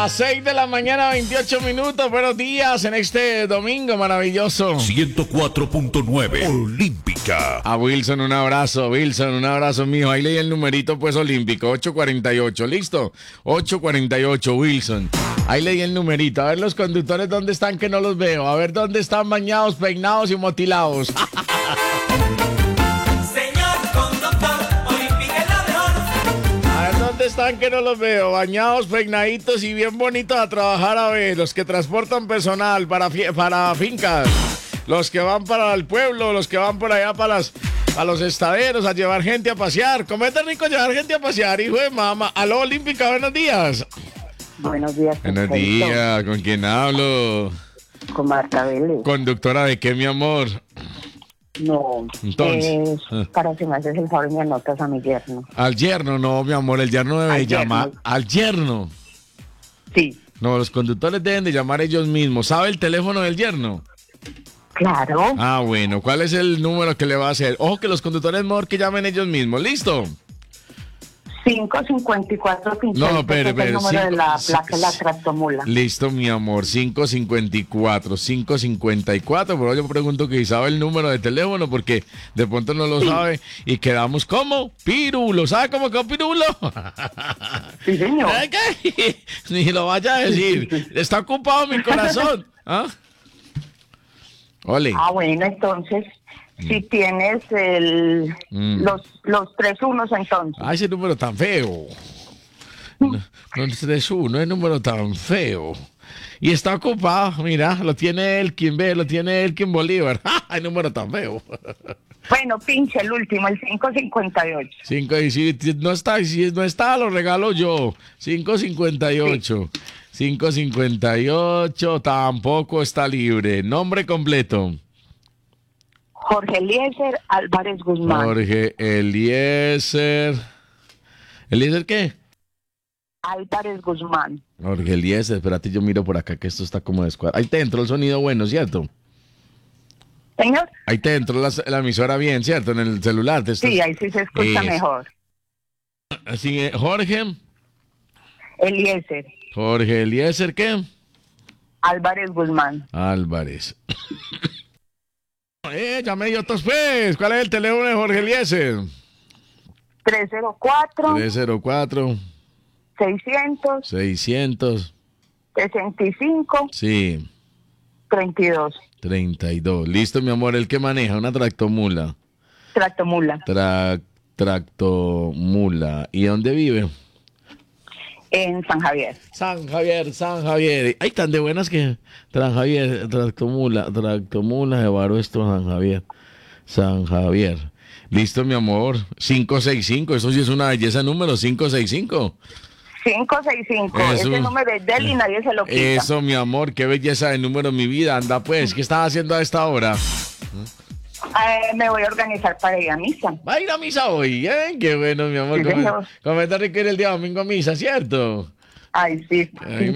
Las 6 de la mañana, 28 minutos. Buenos días en este domingo maravilloso. 104.9 Olímpica. A Wilson, un abrazo, mijo. Ahí leí el numerito, pues, olímpico. 848, ¿listo? 848, Wilson. Ahí leí el numerito. A ver los conductores, ¿dónde están que no los veo? A ver dónde están bañados, peinados y motilados. ¿Dónde están que no los veo? Bañados, peinaditos y bien bonitos a trabajar, a ver. Los que transportan personal para fincas. Los que van para el pueblo. Los que van por allá a los estaderos a llevar gente a pasear. Comete rico llevar gente a pasear, hijo de mamá. Aló, Olímpica, buenos días. Buenos días. Buenos días, ¿con quién hablo? Con Marta Vélez. ¿Conductora de qué, mi amor? No, entonces, para que me haces el favor y me anotas a mi yerno. Al yerno, no, mi amor, el yerno debe llamar. Al yerno. Sí. No, los conductores deben de llamar ellos mismos. ¿Sabe el teléfono del yerno? Claro. Ah, bueno, ¿cuál es el número que le va a hacer? Ojo que los conductores es mejor que llamen ellos mismos, ¿listo? 554 No, espere. Es el número de la placa de la tractomula. Listo, mi amor, 554, pero yo pregunto que sabe el número de teléfono porque de pronto no lo sabe y quedamos como pirulo, ¿sabe cómo que pirulo? Sí, señor. ¿Qué? Ni lo vaya a decir, está ocupado mi corazón. ¿Ah? Ole. Ah, bueno, entonces, si tienes los 3 unos, entonces. Ah, ese número tan feo. No, 3-1, es número tan feo. Y está ocupado, mira, lo tiene Elkin Bolívar. ¡Ah, el número tan feo! Bueno, pinche el último, el 558. Y si no está, lo regalo yo. 558. Sí. 558, tampoco está libre. Nombre completo. Jorge Eliezer Álvarez Guzmán. Jorge Eliezer. ¿Eliezer qué? Álvarez Guzmán. Jorge Eliezer, espérate, yo miro por acá que esto está como descuadrado. Ahí te entró el sonido bueno, ¿cierto? Señor. Ahí te entró la emisora bien, ¿cierto? En el celular. Sí, ahí sí se escucha mejor. Así, Jorge Eliezer. Jorge Eliezer, ¿qué? Álvarez Guzmán. Álvarez. Ya me dio tos, pues. ¿Cuál es el teléfono de Jorge Eliezer? 304. 600. 65. Sí. 32. Listo, mi amor. ¿El que maneja? Una tractomula. Tractomula. ¿Y dónde vive? En San Javier. San Javier. Ay, tan de buenas que San Javier, tractomula, llevaron esto a San Javier. Listo, mi amor. 565, eso sí es una belleza número, 565. 565, ese número es de él y nadie se lo quita. Eso, mi amor, qué belleza de número, mi vida. Anda pues, ¿qué estás haciendo a esta hora? Me voy a organizar para ir a misa. ¿Va a ir a misa hoy? Qué bueno, mi amor. Sí, como está rico ir el día domingo a misa, ¿cierto? Ay, sí.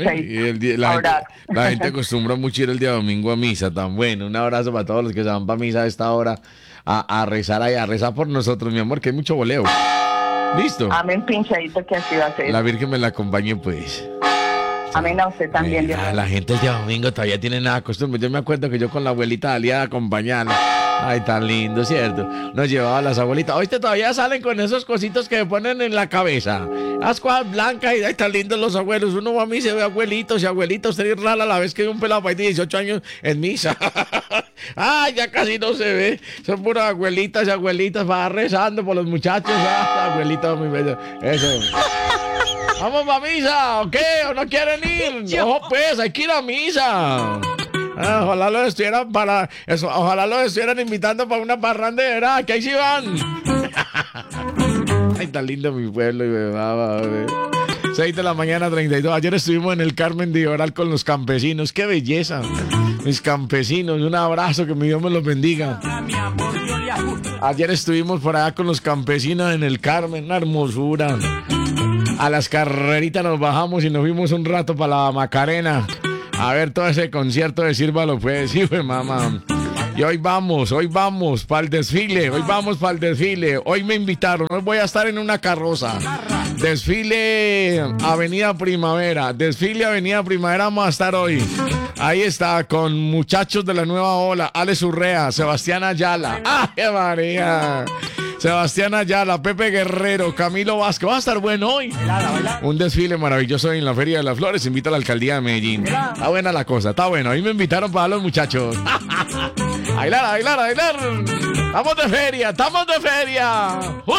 La gente acostumbra mucho ir el día domingo a misa, tan bueno. Un abrazo para todos los que se van para misa a esta hora a rezar ahí, a rezar por nosotros, mi amor, que hay mucho boleo. ¿Listo? Amén, pinchadito, que así va a ser. La Virgen me la acompañe, pues. Amén, a usted también. La gente el día domingo todavía tiene nada costumbre. Yo me acuerdo que yo con la abuelita salía a acompañarla. Ay, tan lindo, ¿cierto? Nos llevaba a las abuelitas. Oíste, todavía salen con esos cositos que ponen en la cabeza. Las cosas blancas y ay, tan lindos los abuelos. Uno va a misa y ve abuelitos y abuelitos. Sería rara la vez que hay un pelado de 18 años en misa. Ay, ya casi no se ve. Son puras abuelitas y abuelitas. Va rezando por los muchachos. Abuelitas muy bellas. Eso. ¿Vamos para misa o qué? ¿O no quieren ir? No, pues, hay que ir a misa. Ojalá los estuvieran invitando para una parrandera, que ahí sí van. Ay, tan lindo mi pueblo y me va, 6 de la mañana, 32. Ayer estuvimos en el Carmen de Oral con los campesinos. ¡Qué belleza! Mis campesinos, un abrazo, que mi Dios me los bendiga. Ayer estuvimos por allá con los campesinos en el Carmen, una hermosura. A las carreritas nos bajamos y nos fuimos un rato para la Macarena a ver todo ese concierto de Sírvalo pues, hijo de mamá. Y hoy vamos para el desfile, hoy me invitaron, hoy voy a estar en una carroza. Desfile Avenida Primavera. Desfile Avenida Primavera vamos a estar hoy. Ahí está, con muchachos de la nueva ola. Alex Urrea, Sebastián Ayala. ¡Ay, María! Sebastián Ayala, Pepe Guerrero, Camilo Vázquez. Va a estar bueno hoy. Un desfile maravilloso en la Feria de las Flores. Invita a la alcaldía de Medellín. Está buena la cosa, está bueno. Ahí me invitaron para los muchachos. ¡Bailar, bailar, bailar! ¡Estamos de feria! ¡Estamos de feria! ¡Uy!